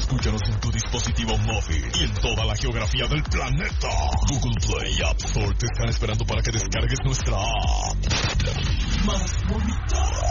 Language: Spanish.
Escúchanos en tu dispositivo móvil y en toda la geografía del planeta. Google Play y App Store te están esperando para que descargues nuestra app. Más bonita.